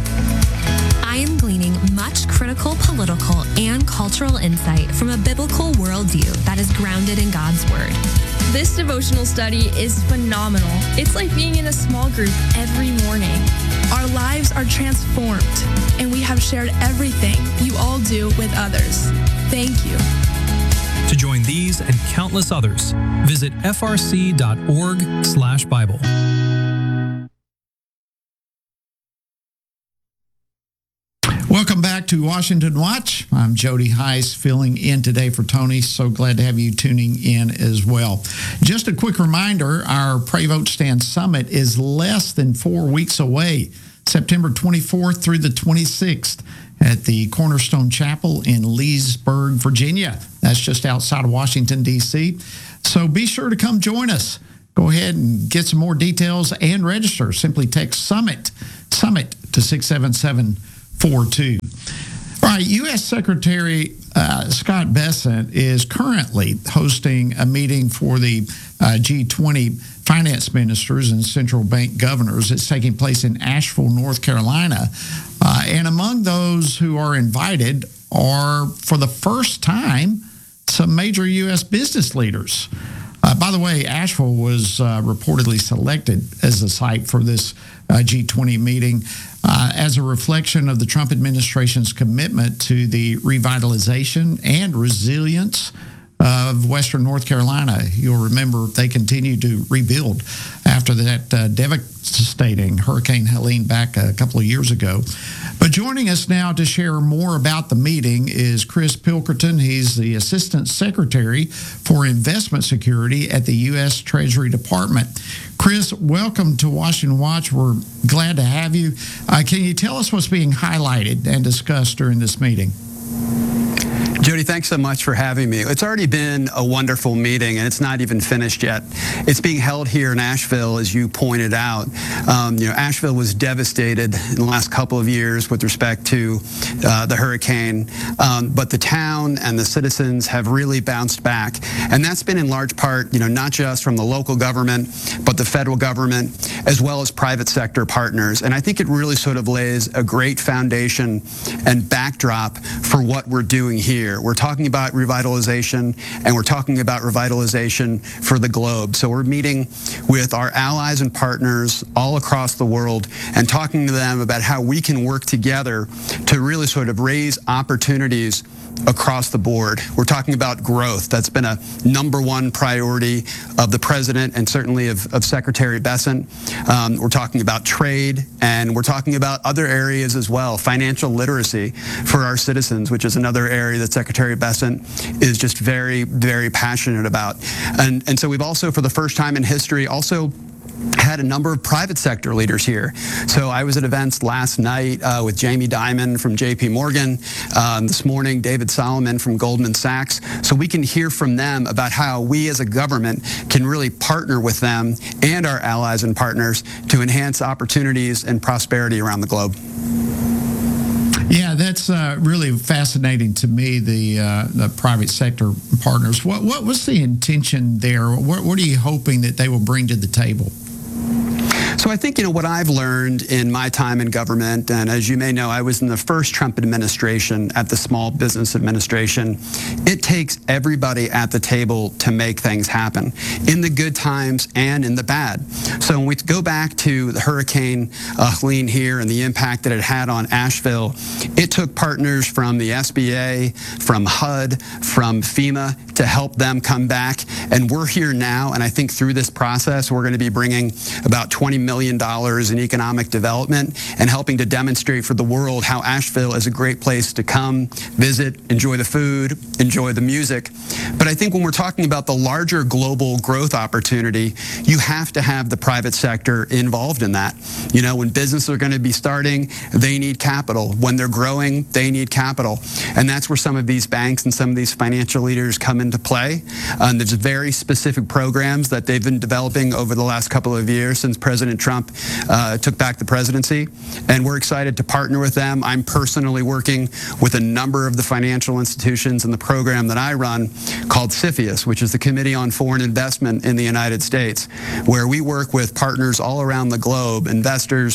I am gleaning much critical, political, and cultural insight from a biblical worldview that is grounded in God's Word. This devotional study is phenomenal. It's like being in a small group every morning. Our lives are transformed, and we have shared everything you all do with others. Thank you. To join these and countless others, visit f r c dot org slash Bible. Welcome back to Washington Watch. I'm Jody Heiss, filling in today for Tony. So glad to have you tuning in as well. Just a quick reminder, our Pray Vote Stand Summit is less than four weeks away, September twenty-fourth through the twenty-sixth at the Cornerstone Chapel in Leesburg, Virginia. That's just outside of Washington, D C So be sure to come join us. Go ahead and get some more details and register. Simply text SUMMIT, SUMMIT to six seven seven four two. All right, U S Secretary uh, Scott Bessent is currently hosting a meeting for the uh, G twenty finance ministers and central bank governors. It's taking place in Asheville, North Carolina. Uh, and among those who are invited are, for the first time, some major U S business leaders. Uh, by the way, Asheville was uh, reportedly selected as the site for this uh, G twenty meeting uh, as a reflection of the Trump administration's commitment to the revitalization and resilience of Western North Carolina. You'll remember they continued to rebuild after that uh, devastating Hurricane Helene back a couple of years ago. But joining us now to share more about the meeting is Chris Pilkerton. He's the Assistant Secretary for Investment Security at the U S Treasury Department. Chris, welcome to Washington Watch. We're glad to have you. Uh, can you tell us what's being highlighted and discussed during this meeting? Jody, thanks so much for having me. It's already been a wonderful meeting, and it's not even finished yet. It's being held here in Asheville, as you pointed out. Um, you know, Asheville was devastated in the last couple of years with respect to uh, the hurricane, um, but the town and the citizens have really bounced back, and that's been in large part, you know, not just from the local government, but the federal government, as well as private sector partners. And I think it really sort of lays a great foundation and backdrop for what we're doing here. We're talking about revitalization, and we're talking about revitalization for the globe. So we're meeting with our allies and partners all across the world and talking to them about how we can work together to really sort of raise opportunities across the board. We're talking about growth. That's been a number one priority of the president and certainly of, of Secretary Bessent. Um, we're talking about trade, and we're talking about other areas as well. Financial literacy for our citizens, which is another area that Secretary Bessent is just very, very passionate about. And, and so we've also, for the first time in history, also had a number of private sector leaders here. So I was at events last night uh, with Jamie Dimon from J P Morgan, um, this morning David Solomon from Goldman Sachs, so we can hear from them about how we as a government can really partner with them and our allies and partners to enhance opportunities and prosperity around the globe. Yeah, that's uh, really fascinating to me, the uh, the private sector partners. What what was the intention there? What, what are you hoping that they will bring to the table? So I think, you know, what I've learned in my time in government, and as you may know, I was in the first Trump administration at the Small Business Administration, it takes everybody at the table to make things happen, in the good times and in the bad. So when we go back to the Hurricane uh, Helene here and the impact that it had on Asheville, it took partners from the S B A, from H U D, from FEMA to help them come back. And we're here now, and I think through this process, we're going to be bringing about twenty million dollars in economic development and helping to demonstrate for the world how Asheville is a great place to come, visit, enjoy the food, enjoy the music. But I think when we're talking about the larger global growth opportunity, you have to have the private sector involved in that. You know, when businesses are going to be starting, they need capital. When they're growing, they need capital. And that's where some of these banks and some of these financial leaders come into play. Um, there's very specific programs that they've been developing over the last couple of years since President Trump uh, took back the presidency, and we're excited to partner with them. I'm personally working with a number of the financial institutions in the program that I run called CFIUS, which is the Committee on Foreign Investment in the United States, where we work with partners all around the globe, investors,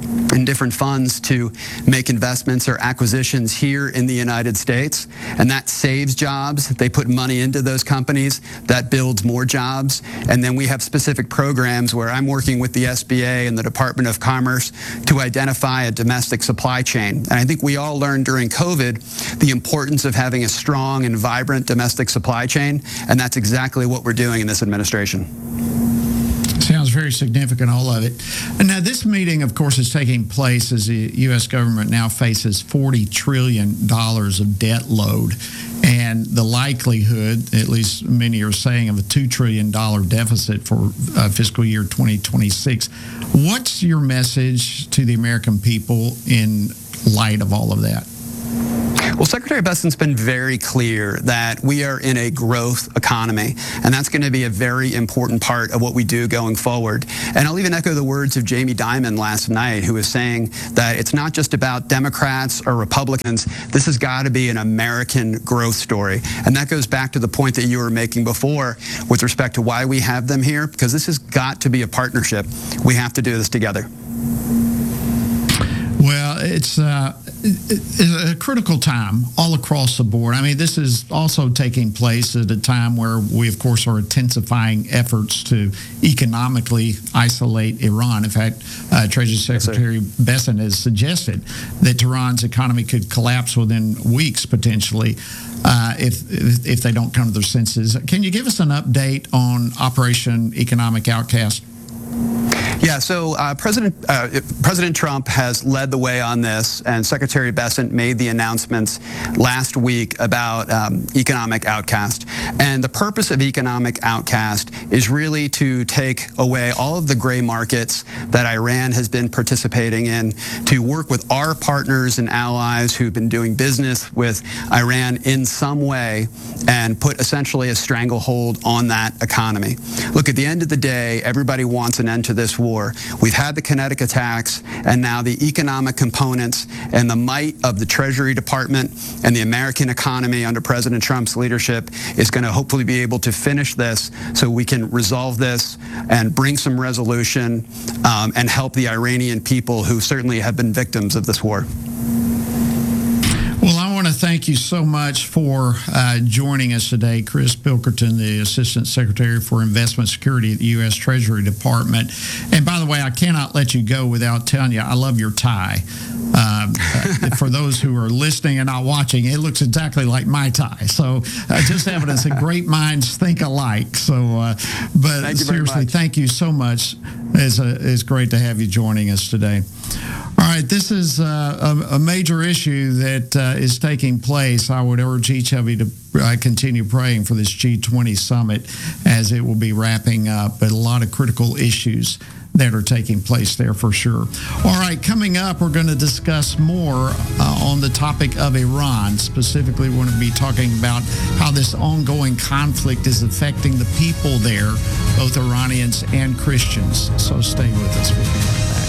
in different funds to make investments or acquisitions here in the United States, and that saves jobs. They put money into those companies. That builds more jobs. And then we have specific programs where I'm working with the S B A and the Department of Commerce to identify a domestic supply chain. And I think we all learned during COVID the importance of having a strong and vibrant domestic supply chain, and that's exactly what we're doing in this administration. Sounds very significant, all of it. And now this meeting, of course, is taking place as the U S government now faces forty trillion dollars of debt load, and the likelihood, at least many are saying, of a two trillion dollars deficit for uh, fiscal year twenty twenty-six. What's your message to the American people in light of all of that? Well, Secretary Bessent's been very clear that we are in a growth economy, and that's going to be a very important part of what we do going forward. And I'll even echo the words of Jamie Dimon last night, who was saying that it's not just about Democrats or Republicans. This has got to be an American growth story. And that goes back to the point that you were making before with respect to why we have them here, because this has got to be a partnership. We have to do this together. Well, it's, uh, it's a critical time all across the board. I mean, this is also taking place at a time where we, of course, are intensifying efforts to economically isolate Iran. In fact, uh, Treasury Secretary yes, Bessent has suggested that Tehran's economy could collapse within weeks, potentially, uh, if, if if they don't come to their senses. Can you give us an update on Operation Economic Outcast? Yeah, so uh, President uh, President Trump has led the way on this, and Secretary Bessent made the announcements last week about um, Economic Outcast. And the purpose of Economic Outcast is really to take away all of the gray markets that Iran has been participating in, to work with our partners and allies who've been doing business with Iran in some way and put essentially a stranglehold on that economy. Look, at the end of the day, everybody wants an end to this war. We've had the kinetic attacks, and now the economic components and the might of the Treasury Department and the American economy under President Trump's leadership is going to hopefully be able to finish this so we can resolve this and bring some resolution um, and help the Iranian people who certainly have been victims of this war. Well, I want to thank you so much for uh, joining us today, Chris Pilkerton, the Assistant Secretary for Investment Security at the U S Treasury Department. And by the way, I cannot let you go without telling you I love your tie. Um, uh, for those who are listening and not watching, it looks exactly like my tie. So uh, just evidence that great minds think alike. So, uh, but thank seriously, thank you so much. It's, a, it's great to have you joining us today. All right, this is uh, a, a major issue that uh, is taking place. I would urge each of you to uh, continue praying for this G twenty summit as it will be wrapping up, but a lot of critical issues that are taking place there for sure. All right, coming up, we're going to discuss more uh, on the topic of Iran. Specifically, we're going to be talking about how this ongoing conflict is affecting the people there, both Iranians and Christians. So stay with us. We'll be right back.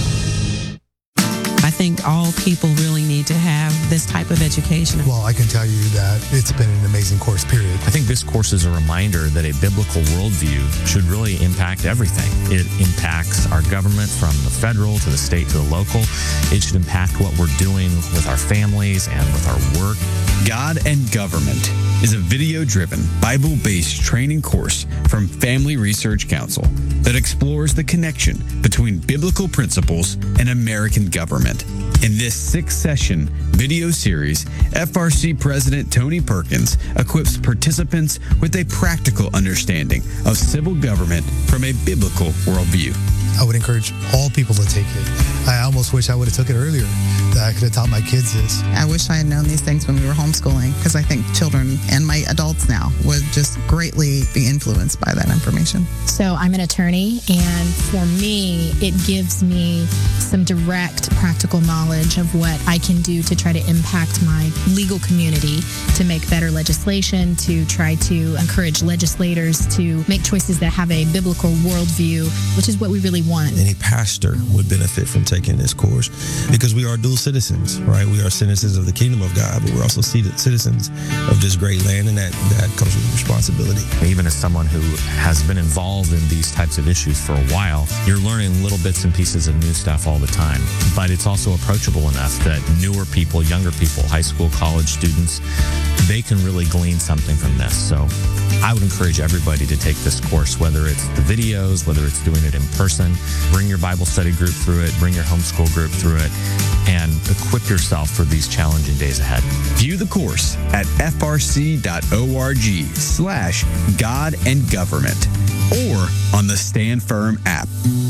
I think all people really need to have this type of education. Well, I can tell you that it's been an amazing course, period. I think this course is a reminder that a biblical worldview should really impact everything. It impacts our government from the federal to the state to the local. It should impact what we're doing with our families and with our work. God and Government is a video-driven, Bible-based training course from Family Research Council that explores the connection between biblical principles and American government. In this six-session video series, F R C President Tony Perkins equips participants with a practical understanding of civil government from a biblical worldview. I would encourage all people to take it. I almost wish I would have took it earlier, that I could have taught my kids this. I wish I had known these things when we were homeschooling, because I think children and my adults now would just greatly be influenced by that information. So I'm an attorney, and for me, it gives me some direct practical knowledge of what I can do to try to impact my legal community, to make better legislation, to try to encourage legislators to make choices that have a biblical worldview, which is what we really want. Any pastor would benefit from taking this course because we are dual citizens, right? We are citizens of the kingdom of God, but we're also citizens of this great land, and that, that comes with responsibility. Even as someone who has been involved in these types of issues for a while, you're learning little bits and pieces of new stuff all the time. But it's also approachable enough that newer people, younger people, high school, college students, they can really glean something from this. So I would encourage everybody to take this course, whether it's the videos, whether it's doing it in person. Bring your Bible study group through it, bring your homeschool group through it, and equip yourself for these challenging days ahead. View the course at frc.org slash God and Government or on the Stand Firm app.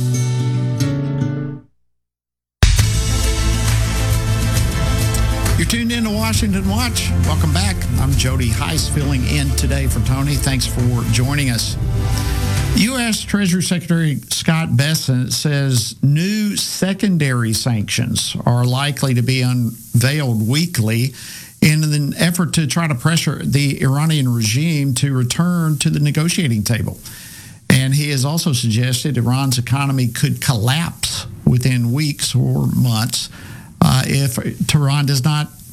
You're tuned in to Washington Watch. Welcome back. I'm Jody Heiss filling in today for Tony. Thanks for joining us. U S. Treasury Secretary Scott Bessent says new secondary sanctions are likely to be unveiled weekly in an effort to try to pressure the Iranian regime to return to the negotiating table. And he has also suggested Iran's economy could collapse within weeks or months Uh, if Tehran does not